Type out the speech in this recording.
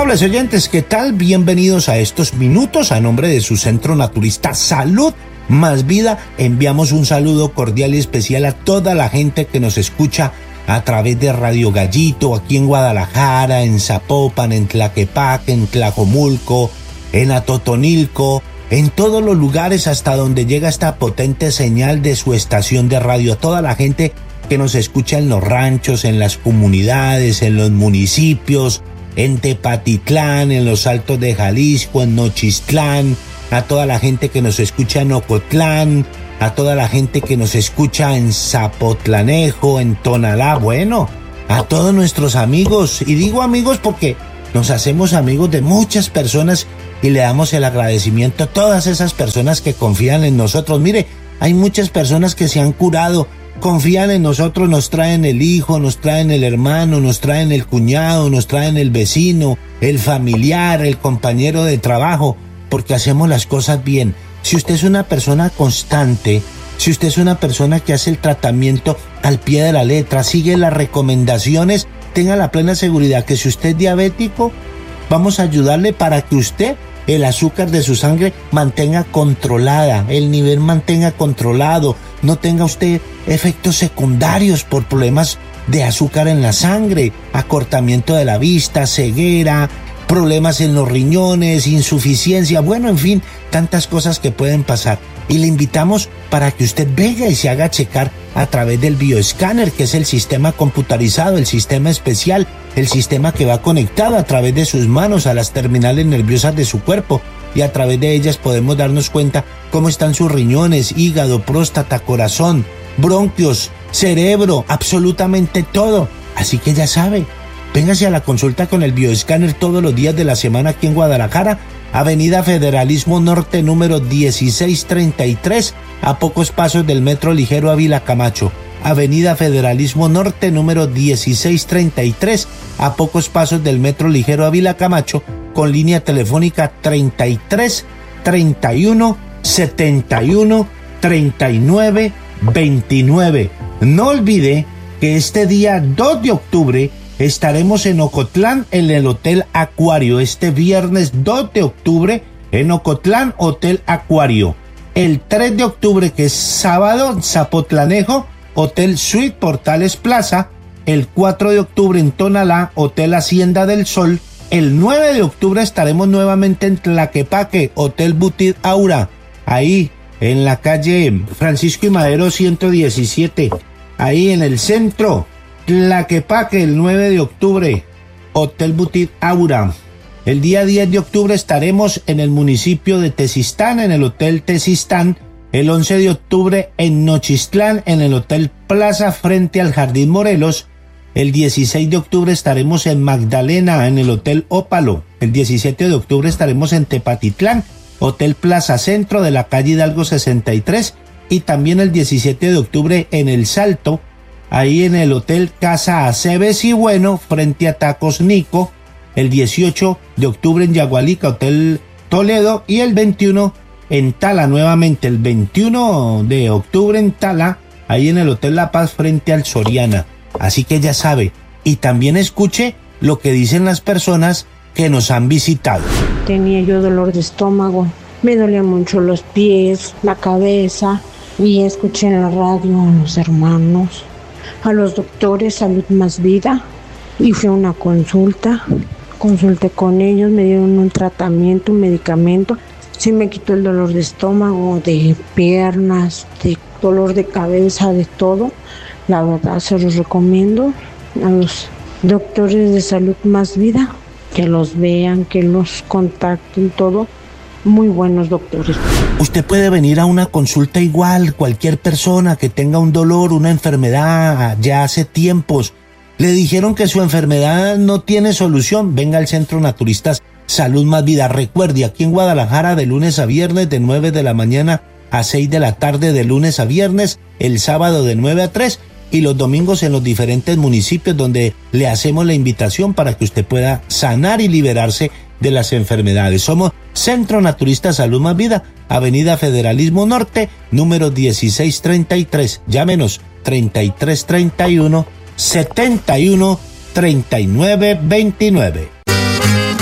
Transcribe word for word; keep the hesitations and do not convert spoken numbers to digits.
Amables oyentes, ¿qué tal? Bienvenidos a estos minutos. A nombre de su Centro Naturista Salud Más Vida, enviamos un saludo cordial y especial a toda la gente que nos escucha a través de Radio Gallito, aquí en Guadalajara, en Zapopan, en Tlaquepaque, en Tlajomulco, en Atotonilco, en todos los lugares hasta donde llega esta potente señal de su estación de radio. A toda la gente que nos escucha en los ranchos, en las comunidades, en los municipios, en Tepatitlán, en los Altos de Jalisco, en Nochistlán, a toda la gente que nos escucha en Ocotlán, a toda la gente que nos escucha en Zapotlanejo, en Tonalá, bueno, a todos nuestros amigos, y digo amigos porque nos hacemos amigos de muchas personas y le damos el agradecimiento a todas esas personas que confían en nosotros. Mire, hay muchas personas que se han curado, confían en nosotros, nos traen el hijo, nos traen el hermano, nos traen el cuñado, nos traen el vecino, el familiar, el compañero de trabajo, porque hacemos las cosas bien. Si usted es una persona constante, si usted es una persona que hace el tratamiento al pie de la letra, sigue las recomendaciones, tenga la plena seguridad que si usted es diabético, vamos a ayudarle para que usted el azúcar de su sangre mantenga controlada, el nivel mantenga controlado, no tenga usted efectos secundarios por problemas de azúcar en la sangre, acortamiento de la vista, ceguera, problemas en los riñones, insuficiencia, bueno, en fin, tantas cosas que pueden pasar. Y le invitamos para que usted venga y se haga checar a través del bioescáner, que es el sistema computarizado, el sistema especial, el sistema que va conectado a través de sus manos a las terminales nerviosas de su cuerpo, y a través de ellas podemos darnos cuenta cómo están sus riñones, hígado, próstata, corazón, bronquios, cerebro, absolutamente todo. Así que ya sabe, véngase a la consulta con el bioescáner todos los días de la semana aquí en Guadalajara, Avenida Federalismo Norte número dieciséis treinta y tres, a pocos pasos del Metro Ligero Ávila Camacho. Avenida Federalismo Norte número dieciséis treinta y tres, a pocos pasos del Metro Ligero Ávila Camacho, con línea telefónica treinta y tres, treinta y uno, setenta y uno, treinta y nueve, veintinueve. No olvide que este día dos de octubre estaremos en Ocotlán en el Hotel Acuario, este viernes dos de octubre en Ocotlán, Hotel Acuario. El tres de octubre, que es sábado, Zapotlanejo, Hotel Suite Portales Plaza. El cuatro de octubre en Tonalá, Hotel Hacienda del Sol. El nueve de octubre estaremos nuevamente en Tlaquepaque, Hotel Boutique Aura, ahí en la calle Francisco y Madero ciento diecisiete, ahí en el centro, Tlaquepaque. El nueve de octubre, Hotel Boutique Aura. El día diez de octubre estaremos en el municipio de Tezistán, en el Hotel Tezistán. El once de octubre en Nochistlán, en el Hotel Plaza frente al Jardín Morelos. El dieciséis de octubre estaremos en Magdalena, en el Hotel Ópalo. El diecisiete de octubre estaremos en Tepatitlán, Hotel Plaza Centro de la calle Hidalgo sesenta y tres. Y también el diecisiete de octubre en El Salto, ahí en el Hotel Casa Aceves y Bueno, frente a Tacos Nico. El dieciocho de octubre en Yagualica, Hotel Toledo. Y el veintiuno en Tala, nuevamente el veintiuno de octubre en Tala, ahí en el Hotel La Paz frente al Soriana. Así que ya sabe, y también escuche lo que dicen las personas que nos han visitado. Tenía yo dolor de estómago, me dolían mucho los pies, la cabeza, y escuché en la radio a los hermanos, a los doctores Salud Más Vida, y fui a una consulta, consulté con ellos, me dieron un tratamiento, un medicamento. Sí me quitó el dolor de estómago, de piernas, de dolor de cabeza, de todo. La verdad se los recomiendo a los doctores de Salud Más Vida, que los vean, que los contacten, todo. Muy buenos doctores. Usted puede venir a una consulta igual, cualquier persona que tenga un dolor, una enfermedad, ya hace tiempos. Le dijeron que su enfermedad no tiene solución, venga al Centro Naturistas Salud Más Vida. Recuerde, aquí en Guadalajara de lunes a viernes de nueve de la mañana a seis de la tarde, de lunes a viernes, el sábado de nueve a tres y los domingos en los diferentes municipios donde le hacemos la invitación para que usted pueda sanar y liberarse de las enfermedades. Somos Centro Naturista Salud Más Vida, Avenida Federalismo Norte, número dieciséis treinta y tres. Llámenos treinta y tres treinta y uno, setenta y uno, treinta y nueve veintinueve.